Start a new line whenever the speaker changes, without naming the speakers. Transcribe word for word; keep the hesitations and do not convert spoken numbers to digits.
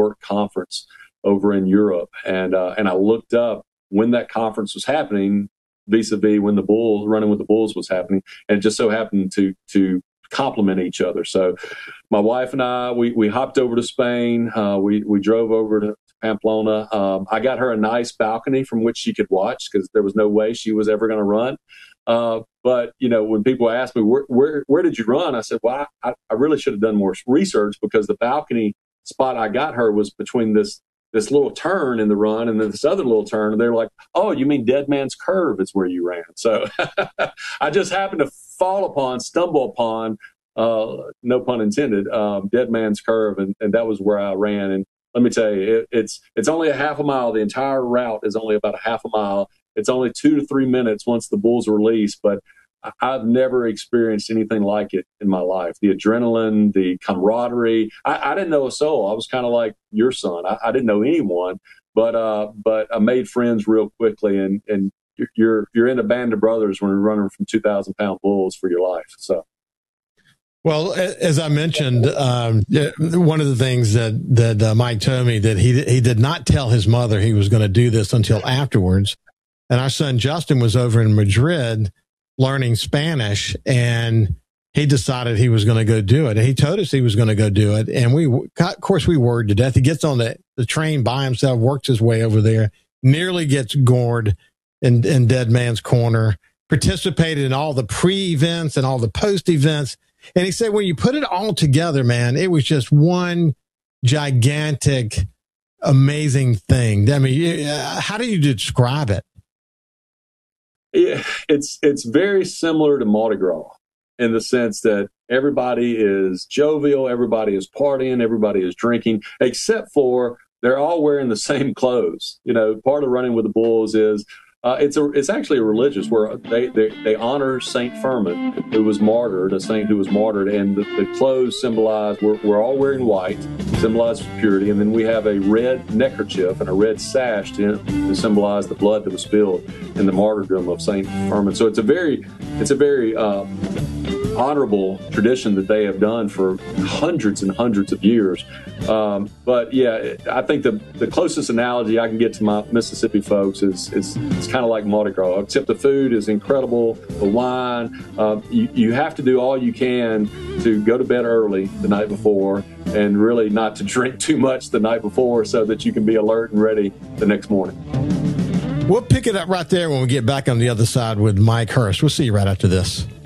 work conference over in Europe. And, uh, and I looked up when that conference was happening, vis-a-vis when the Bulls, running with the Bulls was happening. And it just so happened to, to complement each other. So my wife and I, we, we hopped over to Spain. Uh, we, we drove over to Pamplona. Um, I got her a nice balcony from which she could watch because there was no way she was ever going to run. Uh, but, you know, when people ask me, where, where, where did you run? I said, well, I, I really should have done more research because the balcony spot I got her was between this, this little turn in the run and then this other little turn. And they were like, oh, you mean Dead Man's Curve is where you ran. So I just happened to fall upon, stumble upon, uh, no pun intended, um, Dead Man's Curve. And, and that was where I ran. And let me tell you, it, it's, it's only a half a mile. The entire route is only about a half a mile. It's only two to three minutes once the Bulls release, but I've never experienced anything like it in my life. The adrenaline, the camaraderie. I, I didn't know a soul. I was kind of like your son. I, I didn't know anyone, but uh, but I made friends real quickly. And and you're you're in a band of brothers when you're running from two thousand pound bulls for your life. So.
Well, as I mentioned, um, one of the things that that uh, Mike told me that he he did not tell his mother he was going to do this until afterwards. And our son Justin was over in Madrid learning Spanish, and he decided he was going to go do it. And he told us he was going to go do it. And we, of course, we worried to death. He gets on the, the train by himself, works his way over there, nearly gets gored in, in Dead Man's Corner, participated in all the pre-events and all the post-events. And he said, when you put it all together, man, it was just one gigantic, amazing thing. I mean, how do you describe it?
Yeah, it's it's very similar to Mardi Gras in the sense that everybody is jovial, everybody is partying, everybody is drinking, except for they're all wearing the same clothes. You know, part of running with the Bulls is uh, it's a it's actually a religious where they, they, they honor Saint Firmin, who was martyred, a saint who was martyred, and the, the clothes symbolize, we're, we're all wearing white, symbolize purity, and then we have a red neckerchief and a red sash to, to symbolize the blood that was spilled in the martyrdom of Saint Firmin. So it's a very, it's a very uh, honorable tradition that they have done for hundreds and hundreds of years. Um, but yeah, I think the the closest analogy I can get to my Mississippi folks is is it's kind of like Mardi Gras, except the food is incredible, the wine. Uh, you, you have to do all you can to go to bed early the night before and really not to drink too much the night before so that you can be alert and ready the next morning.
We'll pick it up right there when we get back on the other side with Mike Hurst. We'll see you right after this.